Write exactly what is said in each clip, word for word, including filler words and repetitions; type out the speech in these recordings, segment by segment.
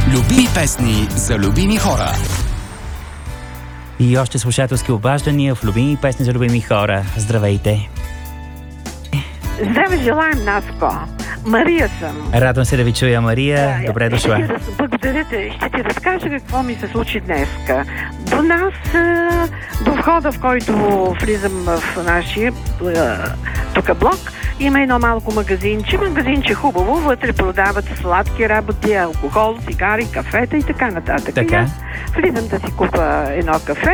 Любими песни за любими хора. И още слушателски обаждания в любими песни за любими хора. Здравейте! Здраве желаем, Наско! Мария съм. Радвам се да ви чуя, Мария. Да, добре дошла. Ще ти, благодаря те. Ще ти разкажа какво ми се случи днеска. До нас, до входа, в който влизам в нашия тук блок, има едно малко магазинче. Магазинче хубаво. Вътре продават сладки работи, алкохол, цигари, кафета и така нататък. Така. Влизам да си купа едно кафе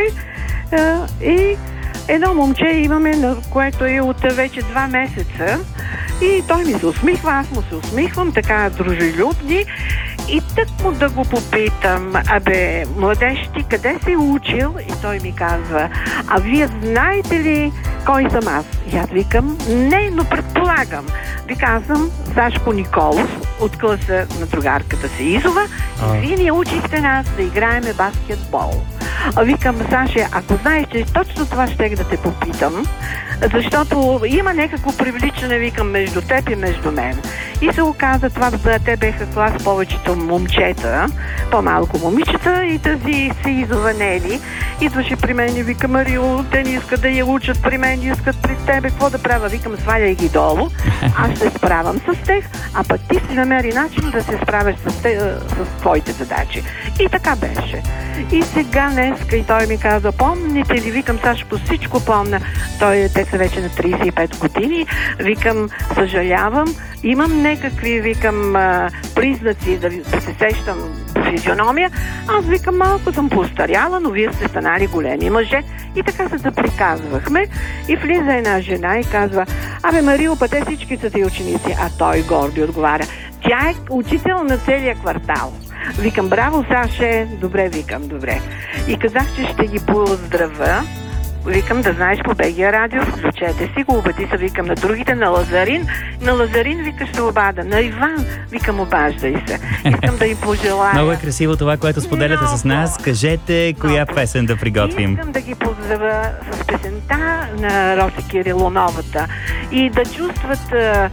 и едно момче имаме, което е от вече два месеца. И той ми се усмихва, аз му се усмихвам, така дружелюбни. И тък му да го попитам: абе, младеж, ти къде си учил? И той ми казва: а вие знаете ли кой съм аз? И аз викам: не, но предполагам. Ви казвам Сашко Николов от класа на другарката си Изова. И вие ни учихте нас да играеме баскетбол. А викам: Саше, ако знаеш, че точно това ще да те попитам, защото има някакво привличане, викам, между теб и между мен. И се оказа, това за те беха клас повечето момчета, по-малко момичета, и тази си изованели. Идваше при мен и вика: Марио, те не искат да я учат при мен, искат при тебе. Какво да правя? Викам: сваляй ги долу, аз ще справям с тях, а пък ти си намери начин да се справяш с, те, с твоите задачи. И така беше. И сега днеска и той ми каза: помните ли? Викам: Сашко, всичко помня. Той, те са вече на трийсет и пет години. Викам: съжалявам, имам някакви, викам, признаци да, да се сещам по физиономия. Аз, викам, малко съм поостаряла, но вие сте станали големи мъже. И така се да приказвахме. И влиза една жена и казва: абе, Марио, па те всички са ти ученици. А той горди отговаря: тя е учител на целия квартал. Викам: браво, Саше. Добре, викам, добре. И казах, че ще ги поздравя. Викам: да знаеш, по БГ радио, включете си го, обади се, викам, на другите, на Лазарин. На Лазарин, вика, ще обада. На Иван, викам, обаждай се. Искам да им пожелая. Много е красиво това, което споделяте много с нас. Кажете, коя много песен да приготвим. Искам да ги поздравя с песента на Роси Кирило, новата. И да чувстват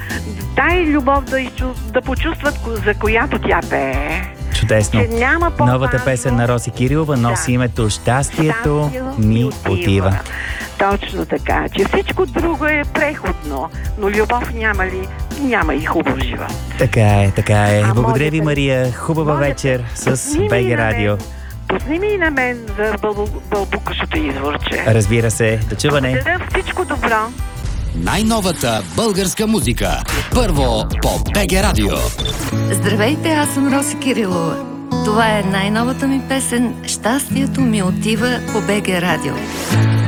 тая любов, да, изчу... да почувстват, за която тя пее. Чудесно. Няма новата песен на Роси Кирилова носи да. името "Щастието ми отива". Точно така, че всичко друго е преходно, но любов няма ли? Няма и хубав живот. Така е, така е. А благодаря ви, Мария. Хубава вечер с БГ радио. Пусни ми и на мен за бълбукащото изворче. Разбира се, до чуване. Благодаря, всичко добро. Най-новата българска музика. Първо по БГ радио. Здравейте, аз съм Роси Кирилова. Това е най-новата ми песен "Щастието ми отива" по БГ радио.